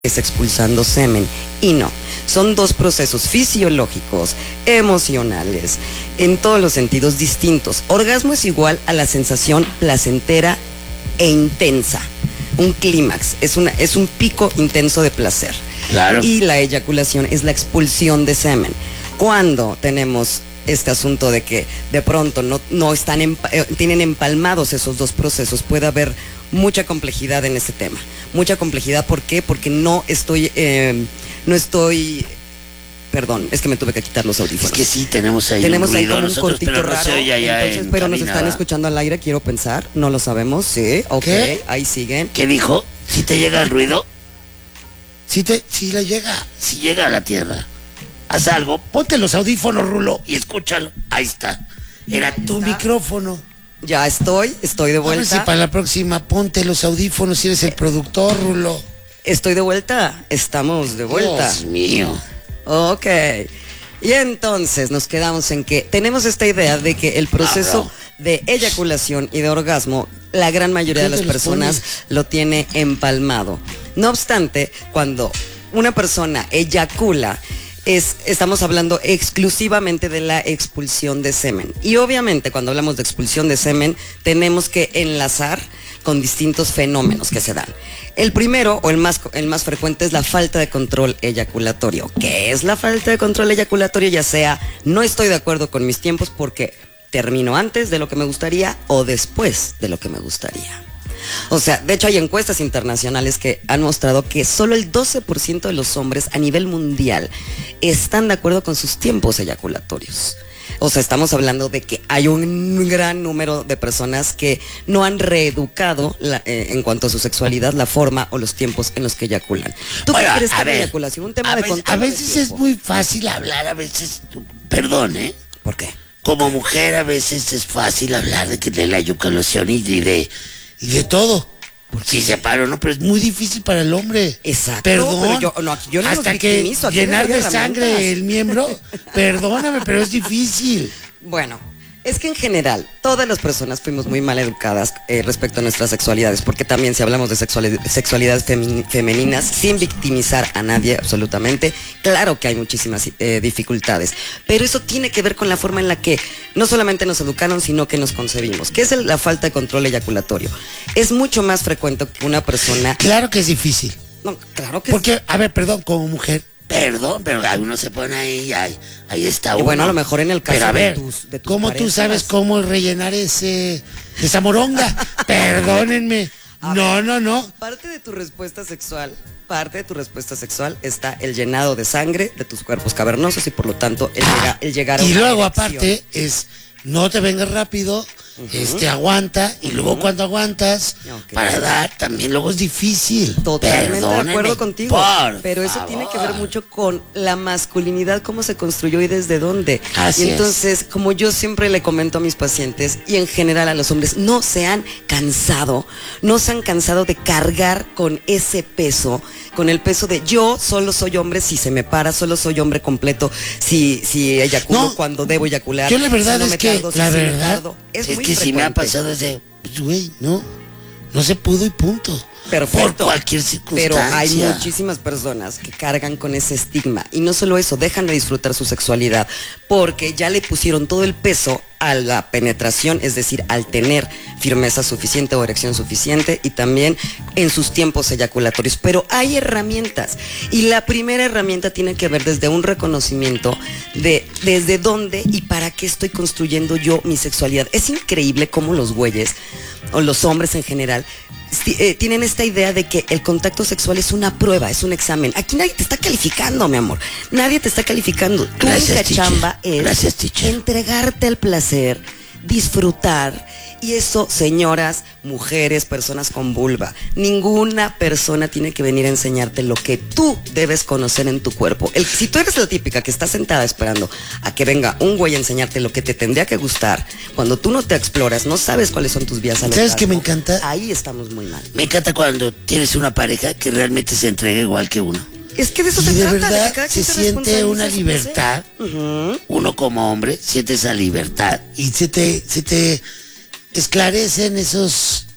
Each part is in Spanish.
es expulsando semen. Y no, son dos procesos fisiológicos, emocionales, en todos los sentidos distintos. Orgasmo es igual a la sensación placentera e intensa. Un clímax, es un pico intenso de placer. Claro. Y la eyaculación es la expulsión de semen. Cuando tenemos este asunto de que de pronto no están tienen empalmados esos dos procesos, puede haber mucha complejidad en ese tema. Mucha complejidad, ¿por qué? Porque perdón, es que me tuve que quitar los audífonos. Es que sí, tenemos ahí como un nosotros, cortito pero no raro. se oye allá Entonces, pero nos están escuchando al aire, quiero pensar. No lo sabemos, sí, ok, ¿qué? Ahí siguen. ¿Qué dijo? ¿Si te llega el ruido? Si le llega. Si llega a la tierra, haz algo, ponte los audífonos, Rulo, y escúchalo. Ahí está. Era tu micrófono. Ya estoy de vuelta. A ver si para la próxima ponte los audífonos si eres el productor, Rulo. Estoy de vuelta, estamos de vuelta. Dios mío. Ok. Y entonces nos quedamos en que tenemos esta idea de que el proceso de eyaculación y de orgasmo, la gran mayoría de las personas lo tiene empalmado. No obstante, cuando una persona eyacula, estamos hablando exclusivamente de la expulsión de semen. Y obviamente cuando hablamos de expulsión de semen, tenemos que enlazar con distintos fenómenos que se dan. El primero, o el más frecuente, es la falta de control eyaculatorio. ¿Qué es la falta de control eyaculatorio? Ya sea, no estoy de acuerdo con mis tiempos porque termino antes de lo que me gustaría o después de lo que me gustaría. O sea, de hecho hay encuestas internacionales que han mostrado que solo el 12% de los hombres a nivel mundial están de acuerdo con sus tiempos eyaculatorios. O sea, estamos hablando de que hay un gran número de personas que no han reeducado en cuanto a su sexualidad, la forma o los tiempos en los que eyaculan. ¿Tú qué crees que la eyaculación? Un tema de control. A veces es muy fácil hablar, a veces, perdón, ¿eh? ¿Por qué? Como mujer a veces es fácil hablar de la eyaculación y de todo. Sí, se paró, ¿no? Pero es muy difícil para el hombre. Exacto. Perdón. Yo no hasta que llenar de sangre el miembro, perdóname, pero es difícil. Bueno, es que en general todas las personas fuimos muy mal educadas respecto a nuestras sexualidades, porque también si hablamos de sexualidades femeninas, sin victimizar a nadie absolutamente, claro que hay muchísimas dificultades, pero eso tiene que ver con la forma en la que no solamente nos educaron, sino que nos concebimos, que es la falta de control eyaculatorio. Es mucho más frecuente que una persona... Claro que es difícil. No, claro que porque, a ver, perdón, como mujer... Perdón, pero uno se pone ahí está uno. Y bueno, a lo mejor en el caso pero a ver, de tus ¿cómo parejas? tú sabes cómo rellenar esa moronga? Perdónenme. No. Parte de tu respuesta sexual está el llenado de sangre de tus cuerpos cavernosos y por lo tanto el llegar a y una luego erección. aparte es no te vengas rápido, aguanta, y luego cuando aguantas para dar, también luego es difícil. Totalmente Perdónenme, de acuerdo contigo, pero eso favor. tiene que ver mucho con la masculinidad, cómo se construyó y desde dónde. Así y entonces, como yo siempre le comento a mis pacientes y en general a los hombres, no se han cansado de cargar con ese peso, con el peso de yo solo soy hombre si se me para, solo soy hombre completo si eyaculo cuando debo eyacular. Yo la verdad si no es me que, tardo, la si me verdad, tardo. Es muy que si me ha frecuente. pasado desde... Pues, güey, no se pudo y punto. Perfecto. Por cualquier circunstancia. Pero hay muchísimas personas que cargan con ese estigma y no solo eso, dejan de disfrutar su sexualidad porque ya le pusieron todo el peso a la penetración, es decir, al tener firmeza suficiente o erección suficiente y también en sus tiempos eyaculatorios. Pero hay herramientas y la primera herramienta tiene que ver desde un reconocimiento de desde dónde y para qué estoy construyendo yo mi sexualidad. Es increíble cómo los güeyes o los hombres en general tienen esta idea de que el contacto sexual es una prueba, es un examen. Aquí nadie te está calificando, mi amor. Nadie te está calificando. Tu única chamba es entregarte al placer, disfrutar. Y eso, señoras, mujeres, personas con vulva, ninguna persona tiene que venir a enseñarte lo que tú debes conocer en tu cuerpo. Si tú eres la típica que está sentada esperando a que venga un güey a enseñarte lo que te tendría que gustar, cuando tú no te exploras, no sabes cuáles son tus vías al orgasmo. ¿Sabes qué me encanta? Ahí estamos muy mal. Me encanta cuando tienes una pareja que realmente se entrega igual que uno. Es que de eso Y se de trata, verdad que cada se quien siente una responsabilice de su libertad. placer. Uno como hombre siente esa libertad. Y se te esclarecen esos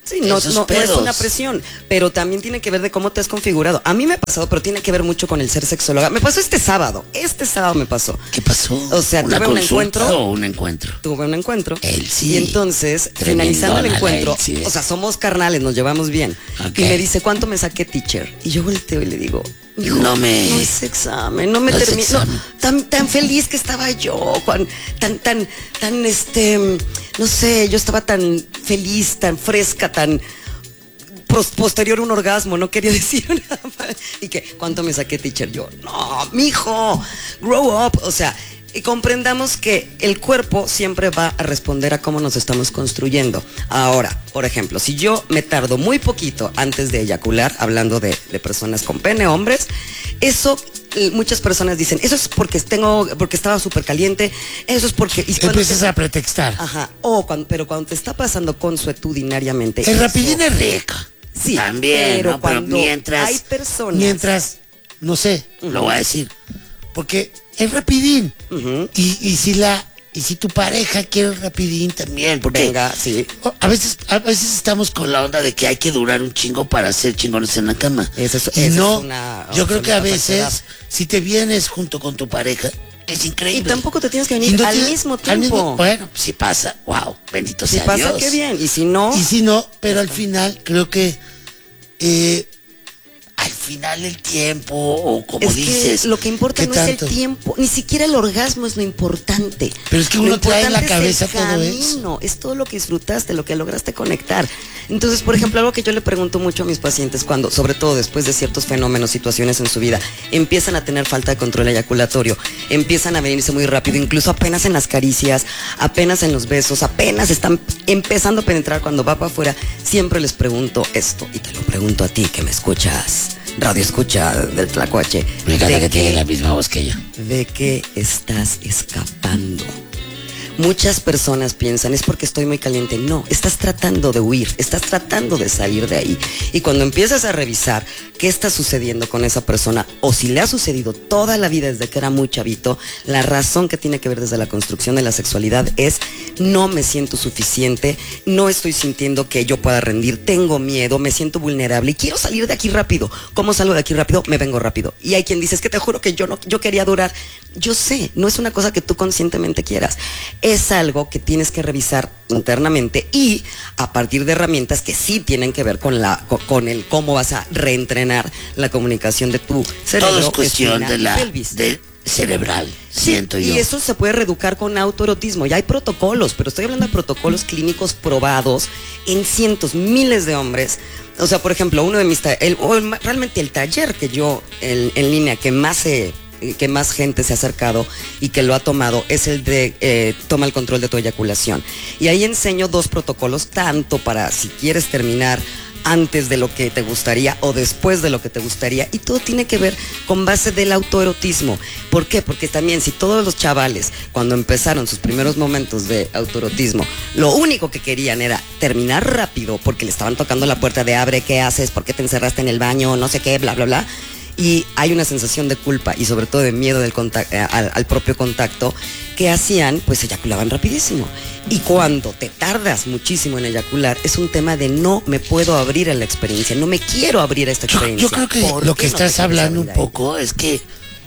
Sí, no es una presión, pero también tiene que ver de cómo te has configurado. A mí me ha pasado, pero tiene que ver mucho con el ser sexóloga. Me pasó este sábado me pasó. ¿Qué pasó? O sea, tuve un encuentro. ¿O un encuentro? Tuve un encuentro. Él sí. Y entonces, finalizando el encuentro, o sea, somos carnales, nos llevamos bien. Okay. Y me dice, ¿cuánto me saqué, teacher? Y yo volteo y le digo, no es examen, no me termino. Tan feliz que estaba yo, tan, no sé, yo estaba tan feliz, tan fresca, tan posterior a un orgasmo, no quería decir nada más. Y que, ¿cuánto me saqué, teacher? Yo, no, mijo, grow up. O sea, y comprendamos que el cuerpo siempre va a responder a cómo nos estamos construyendo. Ahora, por ejemplo, si yo me tardo muy poquito antes de eyacular, hablando de personas con pene, hombres, eso muchas personas dicen, eso es porque estaba súper caliente, eso es porque... Empiezas a pretextar. Ajá, pero cuando te está pasando consuetudinariamente... El rapidín es rico. Sí, también, pero ¿no? cuando mientras, hay personas... Mientras, no sé, lo voy a decir. Porque es rapidín. Y si tu pareja quiere el rapidín también, porque venga, sí. A veces estamos con la onda de que hay que durar un chingo para ser chingones en la cama. Yo creo que a veces, si te vienes junto con tu pareja, es increíble. Y tampoco te tienes que venir al mismo tiempo. Bueno, si pasa, wow, bendito sea Dios. Si pasa, qué bien. Y si no, pero al final creo que al final el tiempo, o como dices, que lo que importa no es el tiempo, ni siquiera el orgasmo es lo importante. Pero es que uno trae en la cabeza todo eso. Es todo lo que disfrutaste, lo que lograste conectar. Entonces, por ejemplo, algo que yo le pregunto mucho a mis pacientes cuando, sobre todo después de ciertos fenómenos, situaciones en su vida, empiezan a tener falta de control eyaculatorio, empiezan a venirse muy rápido, incluso apenas en las caricias, apenas en los besos, apenas están empezando a penetrar cuando va para afuera, siempre les pregunto esto, y te lo pregunto a ti que me escuchas, radio escucha del Tlacuache. Me encanta que tiene la misma voz que yo. ¿De qué estás escapando? Muchas personas piensan, es porque estoy muy caliente. No, estás tratando de huir, estás tratando de salir de ahí. Y cuando empiezas a revisar qué está sucediendo con esa persona, o si le ha sucedido toda la vida desde que era muy chavito, la razón que tiene que ver desde la construcción de la sexualidad es: no me siento suficiente, no estoy sintiendo que yo pueda rendir, tengo miedo, me siento vulnerable y quiero salir de aquí rápido. ¿Cómo salgo de aquí rápido? Me vengo rápido. Y hay quien dice, es que te juro que yo quería durar. Yo sé, no es una cosa que tú conscientemente quieras. Es algo que tienes que revisar internamente y a partir de herramientas que sí tienen que ver con el cómo vas a reentrenar la comunicación de tu cerebro. Todo es cuestión de cerebral, siento yo. Y eso se puede reeducar con autoerotismo. Ya hay protocolos, pero estoy hablando de protocolos clínicos probados en cientos, miles de hombres. O sea, por ejemplo, uno de mis realmente el taller que yo en línea que más gente se ha acercado y que lo ha tomado es el de toma el control de tu eyaculación. Y ahí enseño 2 protocolos, tanto para si quieres terminar antes de lo que te gustaría o después de lo que te gustaría, y todo tiene que ver con base del autoerotismo. ¿Por qué? Porque también si todos los chavales cuando empezaron sus primeros momentos de autoerotismo lo único que querían era terminar rápido porque le estaban tocando la puerta de abre, ¿qué haces? ¿Por qué te encerraste en el baño? No sé qué, bla, bla, bla. Y hay una sensación de culpa y sobre todo de miedo al propio contacto, que hacían, pues eyaculaban rapidísimo. Y cuando te tardas muchísimo en eyacular, es un tema de no me puedo abrir a la experiencia, no me quiero abrir a esta experiencia. Yo creo que lo que estás hablando un poco es que,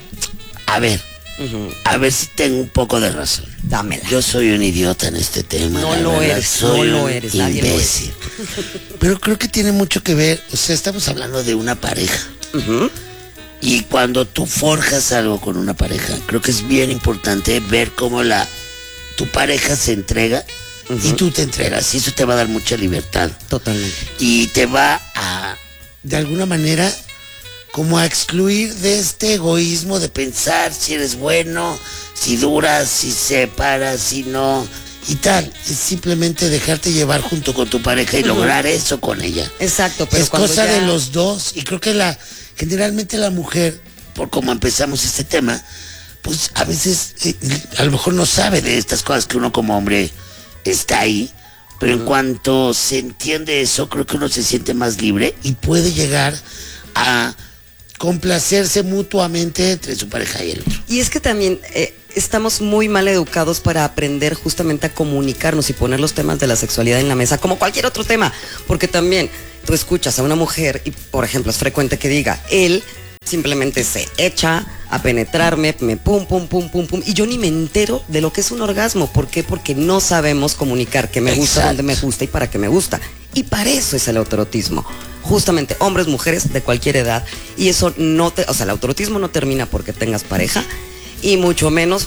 a ver si tengo un poco de razón. Dámela. Yo soy un idiota en este tema. No lo eres, nadie lo es. Pero creo que tiene mucho que ver, o sea, estamos hablando de una pareja. Y cuando tú forjas algo con una pareja, creo que es bien importante ver cómo tu pareja se entrega y tú te entregas. Y eso te va a dar mucha libertad. Totalmente. Y te va a, de alguna manera, como a excluir de este egoísmo de pensar si eres bueno, si duras, si separas, si no, y tal. Es simplemente dejarte llevar junto con tu pareja y lograr eso con ella. Exacto, pero es cosa de los dos. Y creo que generalmente la mujer, por como empezamos este tema, pues a veces a lo mejor no sabe de estas cosas que uno como hombre está ahí, pero en cuanto se entiende eso, creo que uno se siente más libre y puede llegar a complacerse mutuamente entre su pareja y el otro. Y es que también estamos muy mal educados para aprender justamente a comunicarnos y poner los temas de la sexualidad en la mesa, como cualquier otro tema, porque también tú escuchas a una mujer y, por ejemplo, es frecuente que diga, él simplemente se echa a penetrarme, me pum, pum, pum, pum, pum, y yo ni me entero de lo que es un orgasmo. ¿Por qué? Porque no sabemos comunicar qué me gusta, dónde me gusta y para qué me gusta. Y para eso es el autoerotismo. Justamente, hombres, mujeres, de cualquier edad. Y eso no te, o sea, el autoerotismo no termina porque tengas pareja, y mucho menos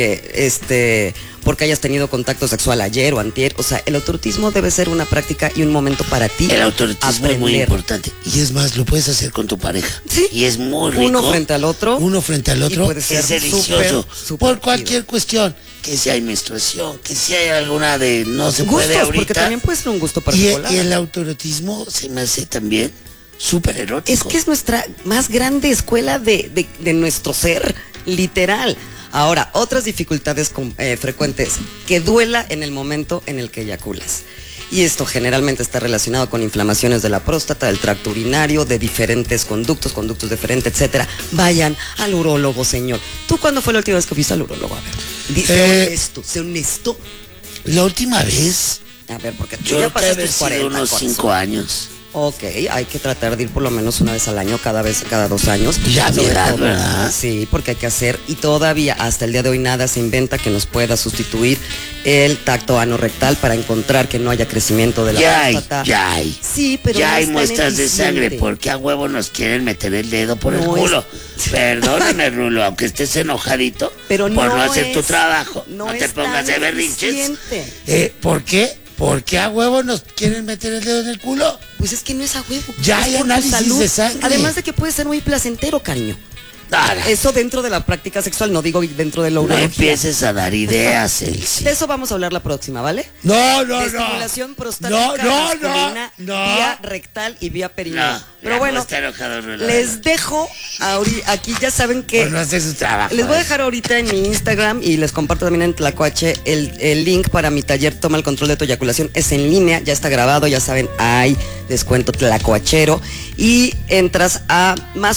porque porque hayas tenido contacto sexual ayer o antier. O sea, el autoerotismo debe ser una práctica y un momento para ti. El autoerotismo es muy importante. Y es más, lo puedes hacer con tu pareja. Sí. Y es muy rico. Uno frente al otro. Y puede ser es delicioso. súper por cualquier cuestión. Que si hay menstruación, que si hay alguna de no se gustos, puede ahorita. porque también puede ser un gusto Y particular. el autoerotismo Se me hace también súper erótico. Es que es nuestra más grande escuela de nuestro ser, literal. Ahora, otras dificultades frecuentes, que duela en el momento en el que eyaculas. Y esto generalmente está relacionado con inflamaciones de la próstata, del tracto urinario, de diferentes conductos diferentes, etcétera. Vayan al urólogo, señor. ¿Tú cuándo fue la última vez que fuiste al urólogo? A ver, sé honesto. La última vez, A ver, porque tú Yo ya creo que pasaste haber tus sido 40, unos corazón. 5 años. Ok, hay que tratar de ir por lo menos una vez al año, cada 2 años. Ya mi Sobre edad, todo, ¿verdad? Sí, porque hay que hacer, y todavía hasta el día de hoy nada se inventa que nos pueda sustituir el tacto anorrectal para encontrar que no haya crecimiento de la próstata. Ya hay. Sí, pero ya no hay es tan muestras de sangre, eficiente. porque a huevo nos quieren meter el dedo por el No culo. es- Perdóname, Rulo, aunque estés enojadito Pero por no no hacer tu es- trabajo. no No te es pongas tan de berrinches. eficiente. ¿por qué? ¿Por qué a huevo nos quieren meter el dedo en el culo? Pues es que no es a huevo. Ya es hay por tu análisis salud. de sangre. Además de que puede ser muy placentero, cariño. Ahora, Eso dentro de la práctica sexual, no digo dentro de la no urología. empieces a dar ideas, Elsie. De eso vamos a hablar la próxima, ¿vale? No, De estimulación prostática No, masculina, no. vía rectal y vía perineo. No, Pero ya bueno, no está enojado, Rulo. les dejo aquí, ya saben que Por no hacer su trabajo. les voy a dejar ahorita en mi Instagram y les comparto también en Tlacuache el link para mi taller Toma el control de tu eyaculación. Es en línea, ya está grabado, ya saben, hay descuento tlacuachero. Y entras a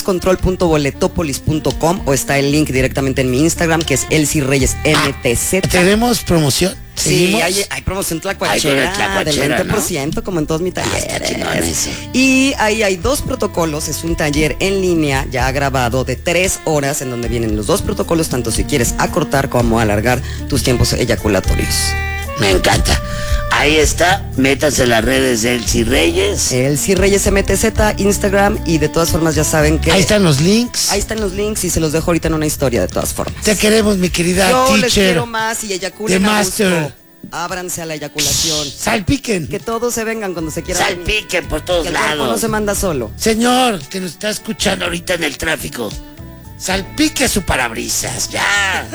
máscontrol.boletopolis.com o está el link directamente en mi Instagram, que es Elsie Reyes MTZ. ¿Tenemos promoción? Sí, ¿Seguimos? hay promoción Hay tlacuachera tlacuachera, del 20%, como en todos mis está chingón talleres. eso. Y ahí hay 2 protocolos, es un taller en línea ya grabado de 3 horas en donde vienen los 2 protocolos, tanto si quieres acortar como alargar tus tiempos eyaculatorios. Me encanta. Ahí está, métanse en las redes de Elsie Reyes. Elsie Reyes MTZ, Instagram, y de todas formas ya saben que Ahí están los links. ahí están los links y se los dejo ahorita en una historia de todas formas. Te queremos, mi querida Yo teacher. les quiero más y eyaculen The a gusto. Master. Ábranse a la eyaculación. Salpiquen. Que todos se vengan cuando se quieran venir. Salpiquen por todos Que el cuerpo no lados. se manda solo. Señor, que nos está escuchando Ahorita en el tráfico. salpique su parabrisas. Ya.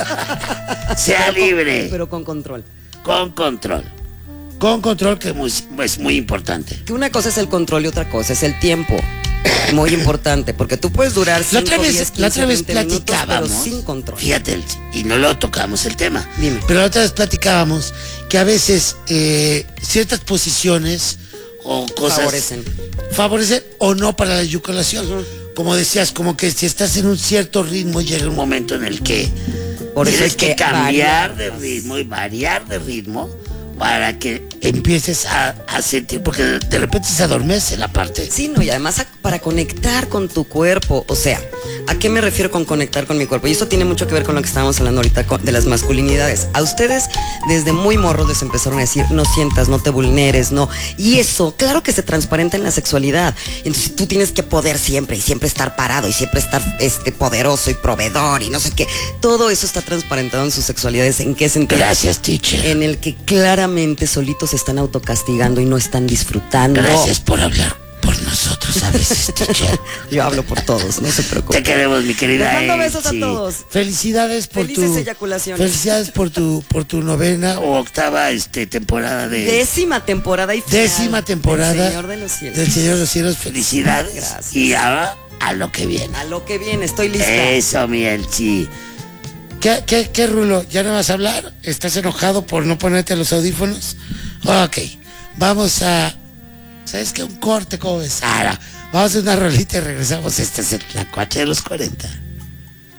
Sea libre. Pero con control. Con control. Con control que Es muy importante. Que una cosa es el control y otra cosa es el tiempo. Muy importante, porque tú puedes durar 5, otra vez- 10, 15, la otra vez 20 minutos, platicábamos. pero sin control. Fíjate, y no lo tocamos el tema. Dime. Pero la otra vez platicábamos que a veces ciertas posiciones O cosas. favorecen o no para la eyaculación. Como decías, como que si estás en un cierto ritmo llega Un un momento en el que Por eso tienes hay que que cambiar variar. de ritmo y variar de ritmo para que empieces a... a sentir, porque de repente se adormece la parte. Sí, no, y además para conectar con tu cuerpo, o sea, ¿a qué me refiero con conectar con mi cuerpo? Y esto tiene mucho que ver con lo que estábamos hablando ahorita de las masculinidades. A ustedes desde muy morros les empezaron a decir, no sientas, no te vulneres, no. Y eso, claro que se transparenta en la sexualidad. Entonces tú tienes que poder siempre, y siempre estar parado, y siempre estar poderoso y proveedor, y no sé qué. Todo eso está transparentado en sus sexualidades. ¿En qué sentido? Gracias, teacher. En el que claramente solitos se están autocastigando y no están disfrutando. Gracias por hablar por nosotros a veces, teacher. Yo hablo por todos, no se preocupen. Te queremos, mi querida. Les mando besos a Elsie. todos. Felicidades por Felices tu... eyaculaciones. Felicidades por tu novena. O octava temporada de... 10ª temporada y final. 10ª temporada del Señor de los Cielos. del Señor de los Cielos. Felicidades. Gracias. Y ahora a lo que viene. A lo que viene, estoy lista. Eso, mi Elsie. ¿Qué, Rulo? ¿Ya no vas a hablar? ¿Estás enojado por no ponerte los audífonos? Ok, vamos a... ¿Sabes qué? Un corte, ¿cómo ves? Ahora, Vamos a hacer una rolita y regresamos. esta es la Tlacuache de los 40.